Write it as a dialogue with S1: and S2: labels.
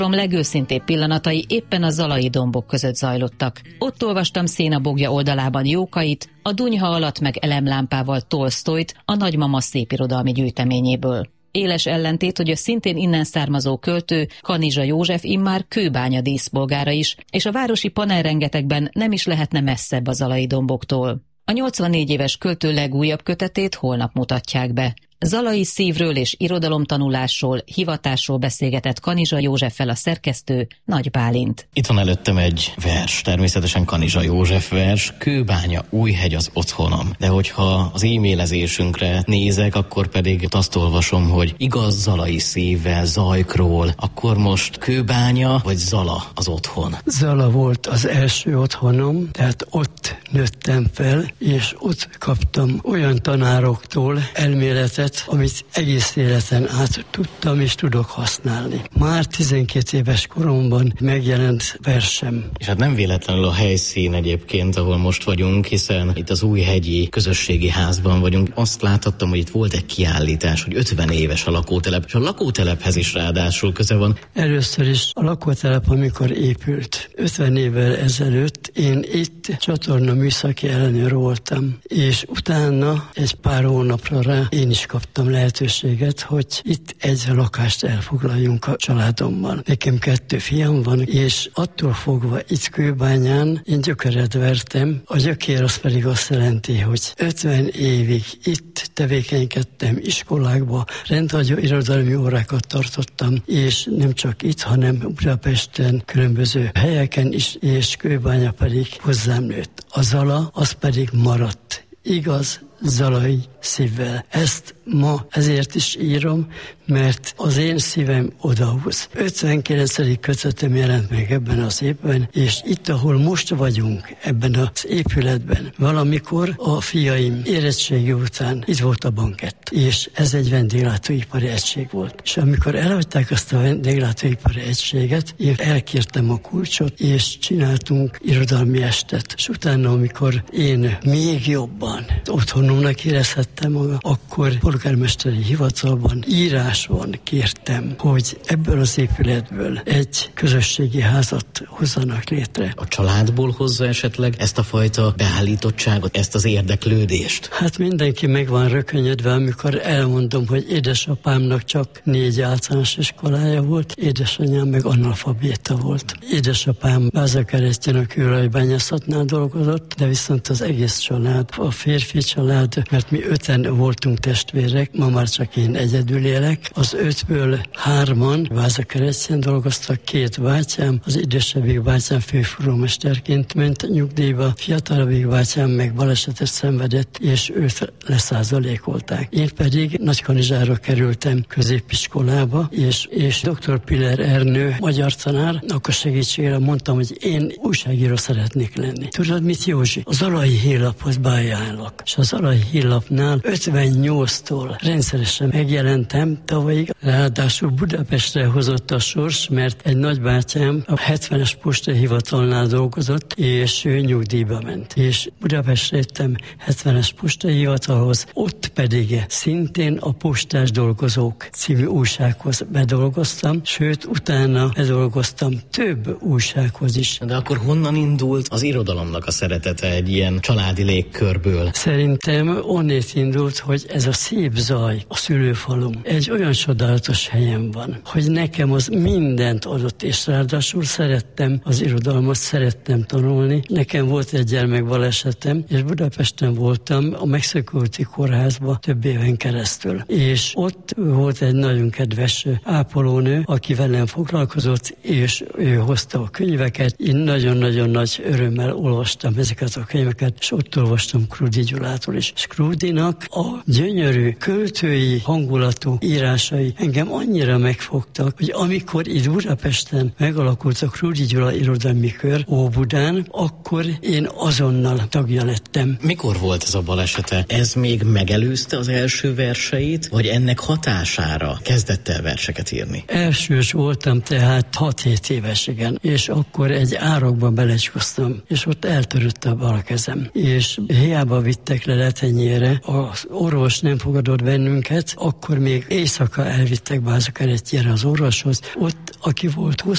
S1: legőszintébb pillanatai éppen a Zalai dombok között zajlottak. Ott olvastam Széna bogja oldalában Jókait, a Dunyha alatt meg elemlámpával Tolsztojt, a Nagymama szépirodalmi gyűjteményéből. Éles ellentét, hogy a szintén innen származó költő, Kanizsa József immár Kőbánya díszpolgára is, és a városi panelrengetegben nem is lehetne messzebb a Zalai domboktól. A 84 éves költő legújabb kötetét holnap mutatják be. Zalai szívről és irodalomtanulásról, hivatásról beszélgetett Kanizsa Józseffel a szerkesztő, Nagy Bálint.
S2: Itt van előttem egy vers, természetesen Kanizsa József vers, Kőbánya, Újhegy az otthonom. De hogyha az e-mailezésünkre nézek, akkor pedig azt olvasom, hogy igaz zalai szívvel, Zajkról, akkor most Kőbánya vagy Zala az otthon?
S3: Zala volt az első otthonom, tehát ott nőttem fel, és ott kaptam olyan tanároktól elméletet, amit egész életen át tudtam és tudok használni. Már 12 éves koromban megjelent versem.
S2: És hát nem véletlenül a helyszín egyébként, ahol most vagyunk, hiszen itt az Újhegyi Közösségi Házban vagyunk. Azt láthattam, hogy itt volt egy kiállítás, hogy 50 éves a lakótelep, és a lakótelephez is ráadásul köze van.
S3: Először is a lakótelep, amikor épült, 50 évvel ezelőtt én itt csatorna műszaki ellenőr voltam, és utána egy pár hónapra rá én is kaptam lehetőséget, hogy itt egy lakást elfoglaljunk a családommal. Nekem 2 fiam van, és attól fogva itt Kőbányán én gyökeret vertem. A gyökér az pedig azt jelenti, hogy 50 évig itt tevékenykedtem iskolákba, rendhagyó irodalmi órákat tartottam, és nem csak itt, hanem Budapesten, különböző helyeken is, és Kőbánya pedig hozzám nőtt. A Zala, az pedig maradt. Igaz, zalai szívvel. Ezt ma ezért is írom, mert az én szívem odahúz. 59. kötetem jelent meg ebben az évben, és itt, ahol most vagyunk, ebben az épületben, valamikor a fiaim érettségi után itt volt a bankett, és ez egy vendéglátóipari egység volt. És amikor elhagyták azt a vendéglátóipari egységet, én elkértem a kulcsot, és csináltunk irodalmi estet. És utána, amikor én még jobban otthonomnak érezhettem magam, akkor polgármesteri hivatalban, írásban kértem, hogy ebből az épületből egy közösségi házat hozzanak létre.
S2: A családból hozza esetleg ezt a fajta beállítottságot, ezt az érdeklődést?
S3: Hát mindenki meg van rökönyödve, amikor elmondom, hogy édesapámnak csak 4 általános iskolája volt, édesanyám meg analfabéta volt. Édesapám Bázakeresztjén a kőolajbányászatnál dolgozott, de viszont az egész család, a férfi család, mert mi 5-en voltunk testvérek, ma már csak én egyedül élek. Az 5-ből 3-an Bázakeresztjén dolgoztak, 2 bátyám, az idősebbik bátyám főfúrómesterként ment nyugdíjba, fiatalabbik bátyám meg balesetet szenvedett, és őt leszázalékolták. Én pedig Nagykanizsára kerültem középiskolába, és dr. Piller Ernő, magyar tanár, akkor segítségére mondtam, hogy én újságíró szeretnék lenni. Tudod mit, Józsi? Az Zalai Hírlaphoz beajánlok. És az Zalai Hírlapnál 58-tól rendszeresen megjelentem tavalyig. Ráadásul Budapestre hozott a sors, mert egy nagybátyám a 70-es postai hivatalnál dolgozott, és ő nyugdíjba ment. És Budapestre jöttem 70-es postai hivatalhoz, ott pedig szintén a Postás Dolgozók című újsághoz bedolgoztam, sőt, utána bedolgoztam több újsághoz is.
S2: De akkor honnan indult az irodalomnak a szeretete egy ilyen családi légkörből?
S3: Szerintem onnét indult, hogy ez a szép Zaj, a szülőfalum egy olyan csodálatos helyen van, hogy nekem az mindent adott, és ráadásul szerettem az irodalmat, szerettem tanulni. Nekem volt egy gyermekbalesetem, és Budapesten voltam a Mexikóti kórházba több éven keresztül. És ott volt egy nagyon kedves ápolónő, aki velem foglalkozott, és ő hozta a könyveket. Én nagyon-nagyon nagy örömmel olvastam ezeket a könyveket, és ott olvastam Krúdy Gyulától is. És Krúdynak a gyönyörű, költői hangulatú írásai engem annyira megfogtak, hogy amikor itt Budapesten megalakult a Krúdy Gyula irodalmi kör Óbudán, akkor én azonnal tagja lettem.
S2: Mikor volt ez a balesete? Ez még megelőzte az első verseit, vagy ennek hatására kezdett el verseket írni?
S3: Elsős voltam, tehát 6-7 éves, igen, és akkor egy árokba belecsúsztam, és ott eltörött a bal kezem. És hiába vittek le Letenyére, az orvos nem fogadott bennünket, akkor még éjszaka elvittek Bázakeresztjére az orvoshoz, ott aki volt